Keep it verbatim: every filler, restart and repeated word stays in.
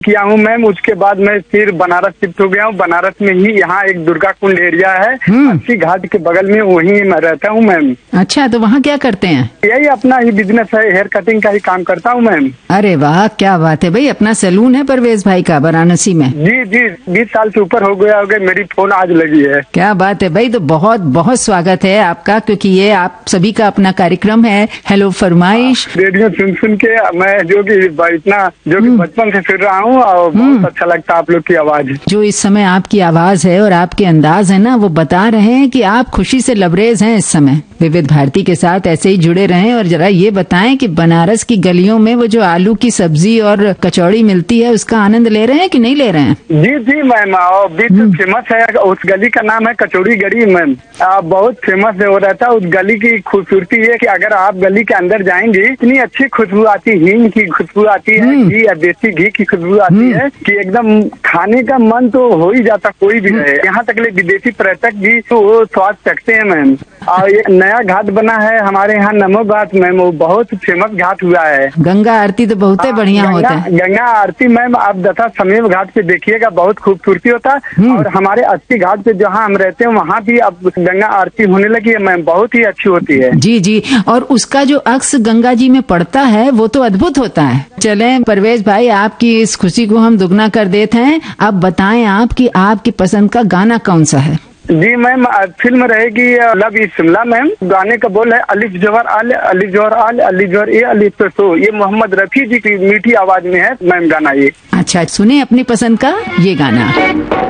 किया हूँ मैम। उसके बाद मैं फिर बनारस शिफ्ट हो गया हूँ। बनारस में ही यहाँ एक दुर्गा कुंड एरिया है, अस्सी घाट के बगल में, वहीं मैं रहता हूँ मैम। अच्छा, तो वहाँ क्या करते हैं? यही अपना ही बिजनेस है, हेयर कटिंग का ही काम करता हूँ मैम। अरे वाह, क्या बात है भाई। अपना सैलून है परवेज भाई का वाराणसी में? जी जी, बीस साल से ऊपर हो गया हो गया, मेरी फोन आज लगी है। क्या बात है भाई। तो बहुत बहुत स्वागत है आपका, क्योंकि ये आप सभी का अपना कार्यक्रम है हेलो फरमाइश। रेडियो सुन सुन के मैं जो कि इतना जो कि बचपन से फिर रहा हूँ और बहुत अच्छा लगता है आप लोग की आवाज। जो इस समय आपकी आवाज है और आपके अंदाज है ना, वो बता रहे हैं कि आप खुशी से लबरेज हैं इस समय। विविध भारती के साथ ऐसे ही जुड़े रहें और जरा ये बताएं कि बनारस की गलियों में वो जो आलू की सब्जी और कचौड़ी मिलती है, उसका आनंद ले रहे हैं कि नहीं ले रहे हैं? जी जी मैम, विश्व फेमस है। उस गली का नाम है कचौड़ी गली मैम। बहुत फेमस है वो रहता है। उस गली की खूबसूरती है कि अगर आप गली के अंदर जाएंगे, इतनी अच्छी खुशबू आती है, हींग की खुशबू आती है, घी या देसी घी की खुशबू आती है कि एकदम खाने का मन तो हो ही जाता, कोई भी रहे। यहाँ तक ले विदेशी पर्यटक भी तो वो स्वाद चखते हैं मैम। और ये नया घाट बना है हमारे यहाँ, नमो घाट मैम, वो बहुत फेमस घाट हुआ है। गंगा आरती तो बहुत ही बढ़िया होता है। गंगा आरती मैम आप दशा समेव घाट पे देखिएगा, बहुत खूबसूरती होता है। और हमारे अस्सी घाट पे जहाँ हम रहते हैं वहाँ भी अब गंगा आरती होने लगी है मैम, बहुत ही अच्छी होती है। जी जी, और उसका जो अक्स गंगा जी में पड़ता है वो तो अद्भुत होता है। चले परवेज भाई, आपकी इस खुशी को हम दुगना कर देते हैं। अब बताएं आप कि आपकी पसंद का गाना कौन सा है? जी मैम, फिल्म रहेगी लव इज शिमला मैम। गाने का बोल है अलिफ जवर आल, अलिफ जवर आल, अलिफ जवर ए, अलिफ तो सो। ये मोहम्मद रफी जी की मीठी आवाज में है मैम गाना ये। अच्छा, सुने अपनी पसंद का ये गाना।